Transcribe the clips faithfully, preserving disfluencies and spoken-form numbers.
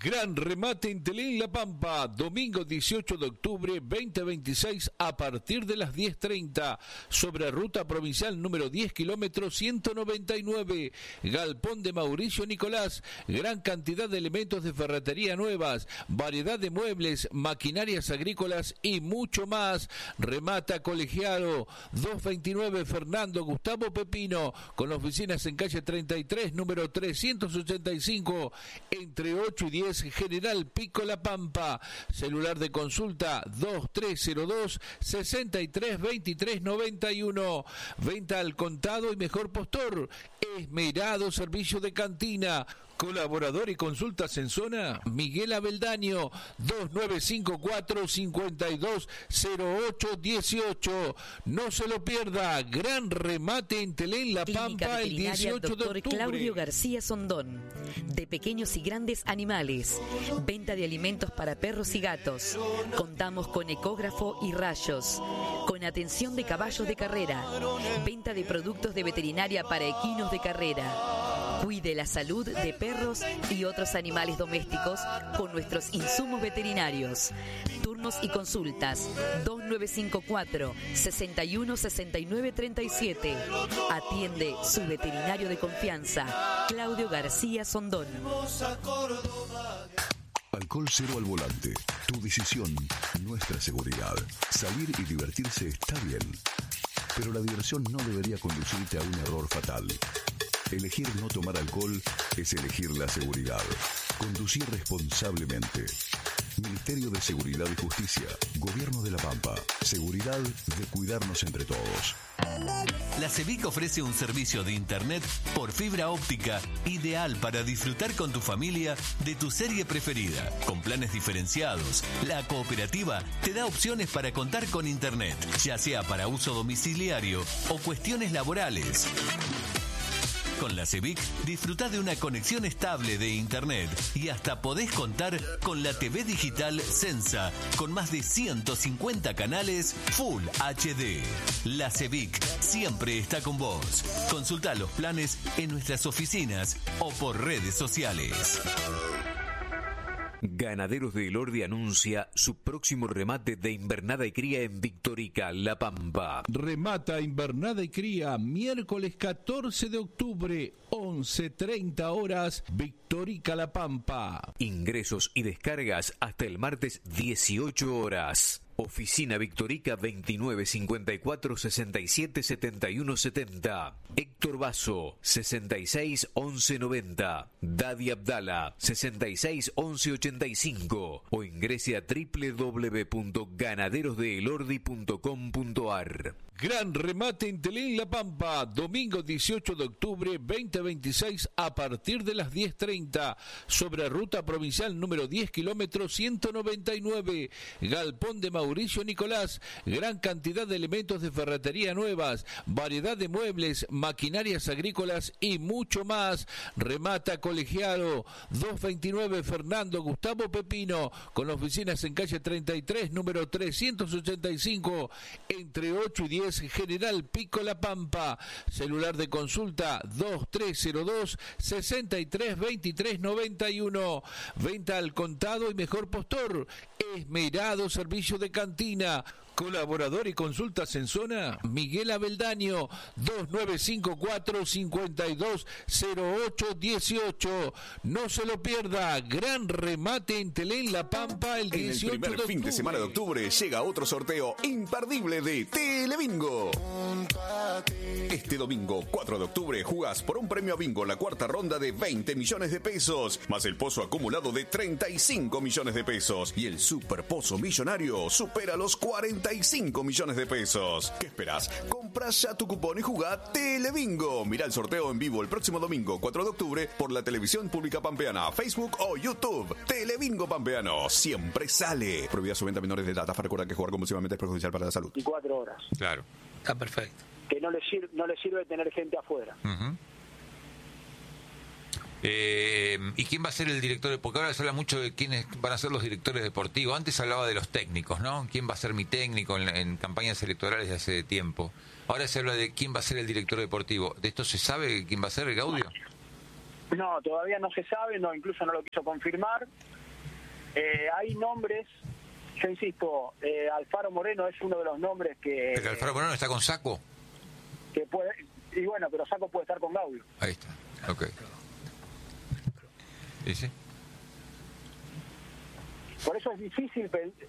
Gran remate en Telén La Pampa, domingo dieciocho de octubre veinte veintiséis a partir de las diez treinta, sobre ruta provincial número diez kilómetros ciento noventa y nueve, Galpón de Mauricio Nicolás, gran cantidad de elementos de ferretería nuevas, variedad de muebles, maquinarias agrícolas y mucho más. Remata Colegiado, doscientos veintinueve Fernando Gustavo Pepino, con oficinas en calle treinta y tres, número trescientos ochenta y cinco, entre ocho y diez, General Pico La Pampa. Celular de consulta dos tres cero dos, seis tres dos tres nueve uno. Venta al contado y mejor postor. Esmerado servicio de cantina. Colaborador y consultas en zona, Miguel Abeldaño, dos nueve cinco cuatro, cinco dos cero ocho uno ocho. No se lo pierda, gran remate en Telén La Pampa el dieciocho de octubre. Claudio García Sondón, de pequeños y grandes animales, venta de alimentos para perros y gatos. Contamos con ecógrafo y rayos, con atención de caballos de carrera, venta de productos de veterinaria para equinos de carrera. Cuide la salud de perros y otros animales domésticos con nuestros insumos veterinarios. Turnos y consultas dos nueve cinco cuatro, seis uno seis nueve tres siete. Atiende su veterinario de confianza, Claudio García Sondón. Alcohol cero al volante. Tu decisión, nuestra seguridad. Salir y divertirse está bien, pero la diversión no debería conducirte a un error fatal. Elegir no tomar alcohol es elegir la seguridad. Conducir responsablemente. Ministerio de Seguridad y Justicia. Gobierno de La Pampa. Seguridad de cuidarnos entre todos. La CEBIC ofrece un servicio de internet por fibra óptica ideal para disfrutar con tu familia de tu serie preferida. Con planes diferenciados, la cooperativa te da opciones para contar con internet, ya sea para uso domiciliario o cuestiones laborales. Con la CEBIC disfrutá de una conexión estable de internet y hasta podés contar con la T V digital Sensa con más de ciento cincuenta canales Full H D. La CEBIC siempre está con vos. Consultá los planes en nuestras oficinas o por redes sociales. Ganaderos de Elordi anuncia su próximo remate de invernada y cría en Victorica, La Pampa. Remata invernada y cría miércoles catorce de octubre, once treinta horas, Victorica, La Pampa. Ingresos y descargas hasta el martes dieciocho horas. Oficina Victorica veintinueve cincuenta y cuatro sesenta y siete setenta y uno setenta. Héctor Basso sesenta y seis once noventa. Dadi Abdala sesenta y seis once ochenta y cinco o ingrese a doble u doble u doble u punto ganaderos de elordi punto com punto ar. Gran remate en Telén La Pampa, domingo dieciocho de octubre veinte veintiséis a partir de las diez treinta, sobre ruta provincial número diez kilómetros ciento noventa y nueve, Galpón de Mauricio Nicolás, gran cantidad de elementos de ferretería nuevas, variedad de muebles, maquinarias agrícolas y mucho más. Remata Colegiado, doscientos veintinueve Fernando Gustavo Pepino, con oficinas en calle treinta y tres, número trescientos ochenta y cinco, entre ocho y diez, General Pico La Pampa. Celular de consulta dos tres cero dos, seis tres dos tres nueve uno. Venta al contado y mejor postor. Esmerado servicio de cantina. Colaborador y consultas en zona, Miguel Abeldaño, dos nueve cinco cuatro, cinco dos cero ocho uno ocho. No se lo pierda, gran remate en Telén La Pampa el dieciocho de octubre. En el primer fin de semana de octubre llega otro sorteo imperdible de Telebingo. Este domingo, cuatro de octubre, jugás por un premio a bingo la cuarta ronda de veinte millones de pesos, más el pozo acumulado de treinta y cinco millones de pesos. Y el super pozo millonario supera los cuarenta y cinco millones de pesos. ¿Qué esperás? Comprá ya tu cupón y jugá Telebingo. Mirá el sorteo en vivo el próximo domingo, cuatro de octubre, por la televisión pública pampeana, Facebook o YouTube. Telebingo Pampeano, siempre sale. Prohibida su venta a menores de edad. Recuerda que jugar compulsivamente es perjudicial para la salud. Y cuatro horas. Claro, está perfecto. Que no le, sir- no le sirve tener gente afuera. Uh-huh. Eh, ¿Y quién va a ser el director? Porque ahora se habla mucho de quiénes van a ser los directores deportivos. Antes se hablaba de los técnicos, ¿no? ¿Quién va a ser mi técnico en, en campañas electorales de hace tiempo? Ahora se habla de quién va a ser el director deportivo. ¿De esto se sabe quién va a ser, el Gaudio? No, todavía no se sabe, no, incluso no lo quiso confirmar. Eh, hay nombres, yo insisto, eh, Alfaro Moreno es uno de los nombres que... ¿Pero Alfaro Moreno está con Saco? Que puede, y bueno, pero Saco puede estar con Gaudio. Ahí está, ok. ¿Y sí? Por eso es difícil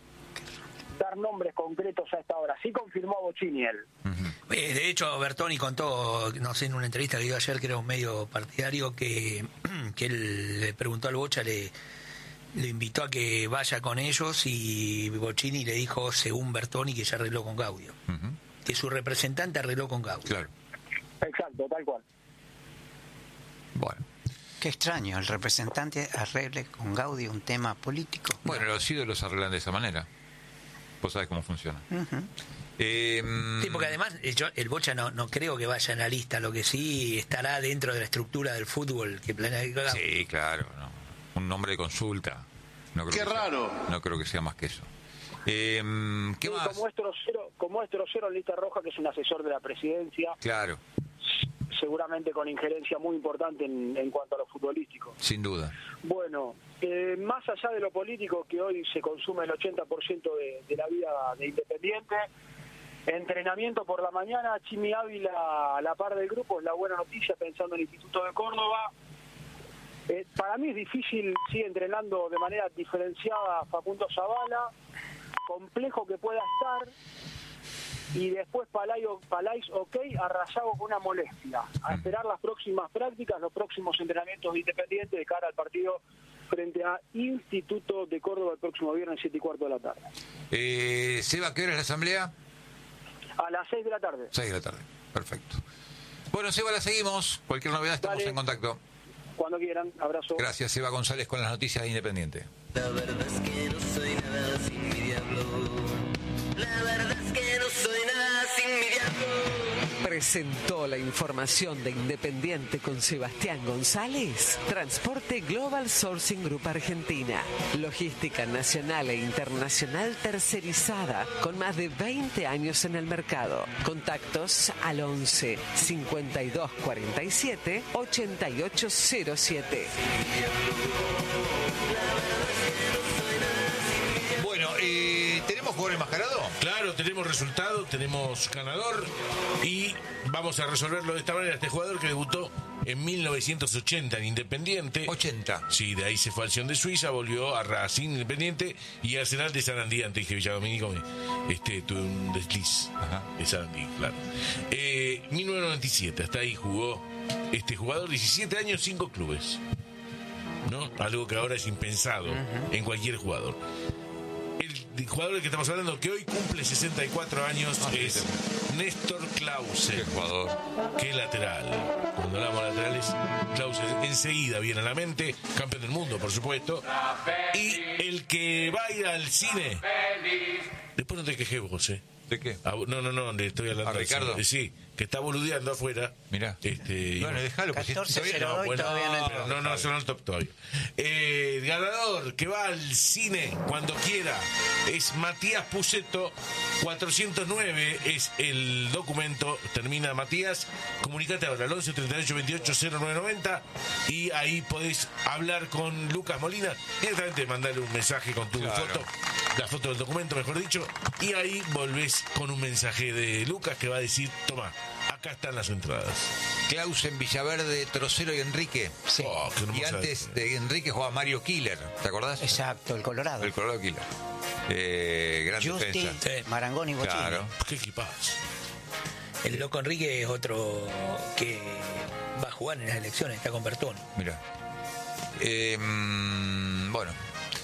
dar nombres concretos a esta hora. Sí confirmó Bocini él. Uh-huh. Eh, de hecho, Bertoni contó, no sé, en una entrevista que dio ayer, que era un medio partidario, que, que él le preguntó al Bocha, le, le invitó a que vaya con ellos, y Bocini le dijo, según Bertoni, que ya arregló con Gaudio. Uh-huh. Que su representante arregló con Gaudio. Claro. Exacto, tal cual. Bueno. Qué extraño, el representante arregle con Gaudio un tema político. Bueno, los ídolos arreglan de esa manera. Vos sabés cómo funciona. Uh-huh. Eh, sí, porque además yo, el Bocha no, no creo que vaya en la lista, lo que sí estará dentro de la estructura del fútbol que planea. Sí, claro, no. Un nombre de consulta. No creo Qué que raro. Sea, no creo que sea más que eso. Eh, ¿Qué sí, más? Como es Trocero, como es Trocero en lista roja, que es un asesor de la presidencia. Claro. Seguramente con injerencia muy importante en, en cuanto a lo futbolístico. Sin duda. Bueno, eh, más allá de lo político, que hoy se consume el ochenta por ciento de, de la vida de Independiente, entrenamiento por la mañana, Chimi Ávila a la par del grupo, es la buena noticia pensando en el Instituto de Córdoba. Eh, para mí es difícil, sigue entrenando de manera diferenciada Facundo Zavala, complejo que pueda estar. Y después Palayo, Palais, ok, a Rayago con una molestia. A esperar las próximas prácticas, los próximos entrenamientos de Independiente de cara al partido frente a Instituto de Córdoba el próximo viernes, siete y cuarto de la tarde. Eh, Seba, ¿qué hora es la asamblea? A las seis de la tarde. seis de la tarde, perfecto. Bueno, Seba, la seguimos. Cualquier novedad estamos Dale. En contacto. Cuando quieran, abrazo. Gracias, Seba González, con las noticias de Independiente. La verdad es que no soy nada sin mi diablo. La verdad es que no soy nada sin mi diablo. Presentó la información de Independiente con Sebastián González. Transporte Global Sourcing Group Argentina. Logística nacional e internacional tercerizada con más de veinte años en el mercado. Contactos al once cincuenta y dos cuarenta y siete ochenta y ocho cero siete. Bueno, eh, ¿tenemos jugador enmascarado? Claro, tenemos resultado, tenemos ganador y vamos a resolverlo de esta manera. Este jugador que debutó en mil novecientos ochenta en Independiente. ochenta. Sí, de ahí se fue al Sion de Suiza, volvió a Racing Independiente y Arsenal de Sarandí. Antes dije Villadomínico, este, tuve un desliz. Ajá. De Sarandí, claro. Eh, mil novecientos noventa y siete, hasta ahí jugó este jugador, diecisiete años, cinco clubes. ¿No? Algo que ahora es impensado uh-huh. en cualquier jugador. El jugador del que estamos hablando, que hoy cumple sesenta y cuatro años, ah, es sí. Néstor Clausen. Qué jugador. Qué lateral. Cuando hablamos de laterales, Clausen enseguida viene a la mente. Campeón del mundo, por supuesto. Y el que va a ir al cine. Después no te quejes vos, ¿eh? ¿De qué? Ah, no, no, no, le estoy hablando a Ricardo. Cine. Sí, que está boludeando afuera. Mirá. Este, bueno, déjalo. catorce cero dos bueno, todavía no entró. No, no, son el top todavía. Eh, el ganador que va al cine cuando quiera es Matías Puceto. cuatrocientos nueve es el documento. Termina Matías. Comunicate ahora al once treinta y ocho veintiocho cero nueve noventa y ahí podés hablar con Lucas Molina. Directamente mandarle un mensaje con tu claro. foto. La foto del documento, mejor dicho. Y ahí volvés con un mensaje de Lucas que va a decir: toma, acá están las entradas. Clausen, Villaverde, Trocero y Enrique. Sí. Oh, y antes de Enrique jugaba Mario Killer, ¿te acordás? Exacto, el Colorado. El Colorado Killer. Eh, gran Justi, defensa. sí. Marangoni y Bocini. Claro. ¿Qué equipazo? El Loco Enrique es otro que va a jugar en las elecciones, está con Bertoni. Mira. Eh, bueno.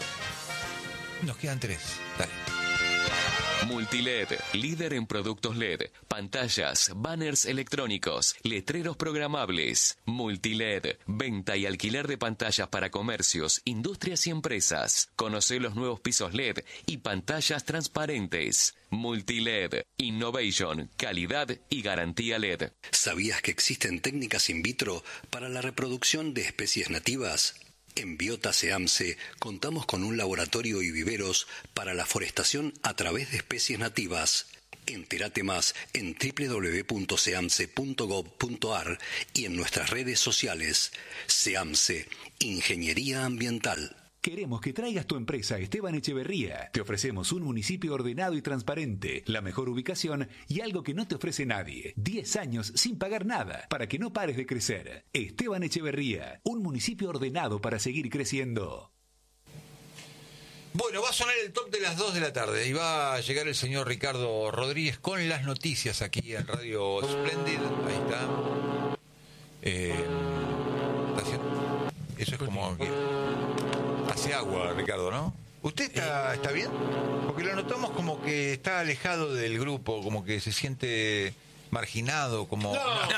Nos quedan tres. Dale. Multiled, líder en productos L E D, pantallas, banners electrónicos, letreros programables. Multiled, venta y alquiler de pantallas para comercios, industrias y empresas. Conoce los nuevos pisos L E D y pantallas transparentes. Multiled, innovation, calidad y garantía L E D. ¿Sabías que existen técnicas in vitro para la reproducción de especies nativas? En Biota Seamse contamos con un laboratorio y viveros para la forestación a través de especies nativas. Entérate más en doble u doble u doble u punto seamse punto gob punto ar y en nuestras redes sociales. SEAMSE, Ingeniería Ambiental. Queremos que traigas tu empresa a Esteban Echeverría. Te ofrecemos un municipio ordenado y transparente, la mejor ubicación y algo que no te ofrece nadie. diez años sin pagar nada, para que no pares de crecer. Esteban Echeverría, un municipio ordenado para seguir creciendo. Bueno, va a sonar el top de las dos de la tarde y va a llegar el señor Ricardo Rodríguez con las noticias aquí en Radio Splendid. Ahí está. Eh, está haciendo- eso es como que hace agua, Ricardo, ¿no? ¿Usted está, está bien? Porque lo notamos como que está alejado del grupo, como que se siente marginado, como...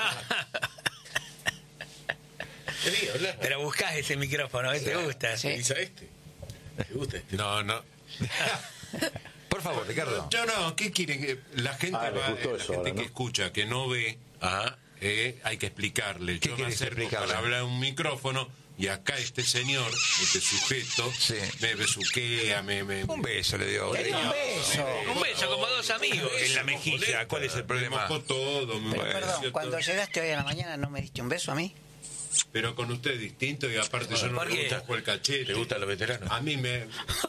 Pero buscás ese micrófono, ¿eh? ¿Te gusta? Sí. este? ¿Te gusta este? No, no. Por favor, Ricardo. Yo no, ¿qué quieren? que La gente, Ah, le va, gustó la eso gente ahora, que ¿no? escucha, que no ve, eh, hay que explicarle. ¿Qué Yo me querés acerco explicarle? para hablar a un micrófono y acá este señor, este sujeto, me besuquea, me, me... Un beso le dio. Le dio un beso. Un beso, como dos amigos. En la mejilla, ¿cuál es el problema? Me mojó todo, me Pero, pareció perdón, todo. cuando llegaste hoy a la mañana, ¿no me diste un beso a mí? Pero con usted es distinto y aparte yo no ¿Por me qué? gusta el cachete. ¿Te gustan los veteranos? A mí me...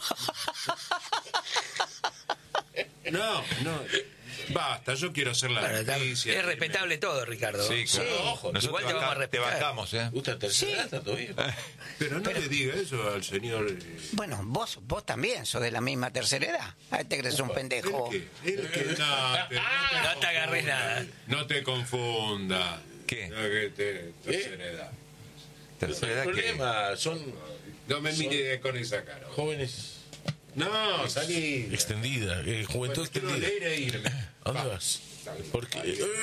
No, no. Basta, yo quiero hacer la Bueno, está- noticia. es respetable todo, Ricardo. Sí, claro. Ojo, Nosotros igual te vamos a acá te respetar. bancamos, ¿eh? ¿Gusta tercera edad todavía? Pero no le diga eso al señor... eh, Bueno, vos vos también sos de la misma tercera edad. Ahí te crees un pendejo. ¿El qué? ¿El qué? No, pero no, No te agarres nada. no te confunda. ¿Qué? No, que te- tercera edad. Tercera edad, El ¿qué? problema son... No me mire con esa cara. Jóvenes... No, salí. Extendida, eh, juventud extendida. ¿A dónde vas? Porque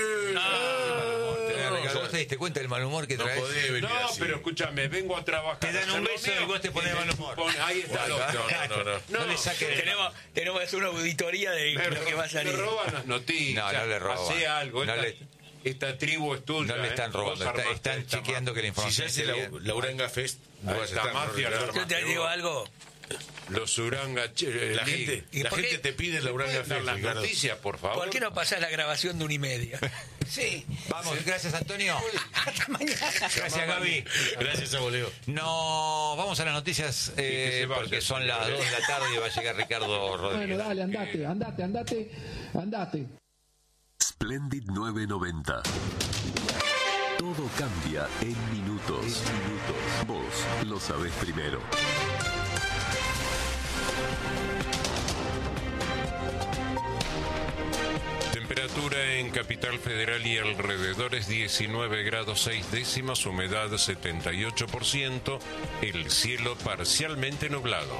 Ricardo, ¿vos te diste cuenta del mal humor que traes? No, pero escúchame, vengo a trabajar. Te dan un beso y vos te pones mal humor. Ahí está. No, no, no. No le saques. Tenemos, tenemos que hacer una auditoría de Me lo que va a salir. Me roban las noticias. No, no le roban. Hacé algo. No esta, le- esta tribu es tuya. No le están ¿eh? robando, Vos está- armaste están esta chequeando que la información Si esté se hace bien. la Uranga Fest, no vas a esta estar mafia, mafia. la Yo te digo algo. Los Uranga... che, la League. gente, ¿Y la por qué? gente te pide la Uranga ¿Pueden dar Fest, las Ricardo. noticias, por favor? ¿Por qué no pasás la grabación de una y media? Sí. Vamos, gracias Antonio. Hasta mañana. Gracias Gaby. Gracias a Boleo. No, vamos a las noticias eh, que se vaya, porque son señor. las dos de la tarde y va a llegar Ricardo Rodríguez. Bueno, dale, andate, andate, andate, andate. Splendid novecientos noventa. Todo cambia en minutos. En minutos. Vos lo sabés primero. Temperatura en Capital Federal y alrededores diecinueve grados seis décimas, humedad setenta y ocho por ciento, el cielo parcialmente nublado.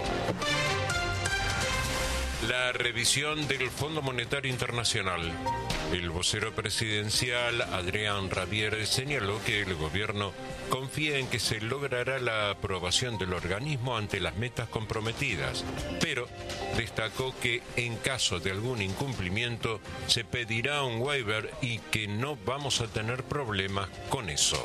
La revisión del Fondo Monetario Internacional. El vocero presidencial, Adrián Rabier, señaló que el gobierno confía en que se logrará la aprobación del organismo ante las metas comprometidas, pero destacó que en caso de algún incumplimiento se pedirá un waiver y que no vamos a tener problemas con eso.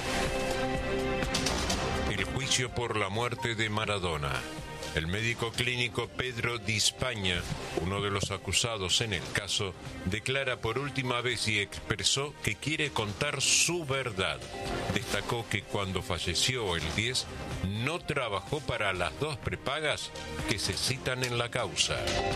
El juicio por la muerte de Maradona. El médico clínico Pedro Di Spagna, uno de los acusados en el caso, declara por última vez y expresó que quiere contar su verdad. Destacó que cuando falleció el diez, no trabajó para las dos prepagas que se citan en la causa.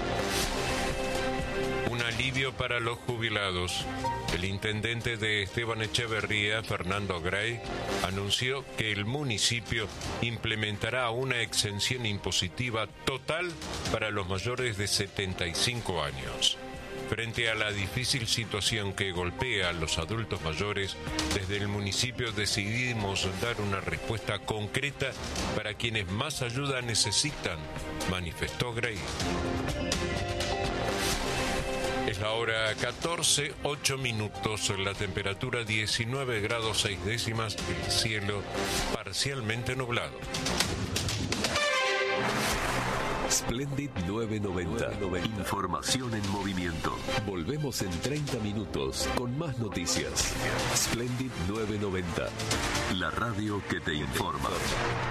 Un alivio para los jubilados. El intendente de Esteban Echeverría, Fernando Gray, anunció que el municipio implementará una exención impositiva total para los mayores de setenta y cinco años. Frente a la difícil situación que golpea a los adultos mayores, desde el municipio decidimos dar una respuesta concreta para quienes más ayuda necesitan, manifestó Gray. Es la hora catorce, ocho minutos, la temperatura diecinueve grados seis décimas, el cielo parcialmente nublado. Splendid novecientos noventa. Información en movimiento. Volvemos en treinta minutos con más noticias. Splendid novecientos noventa. La radio que te informa.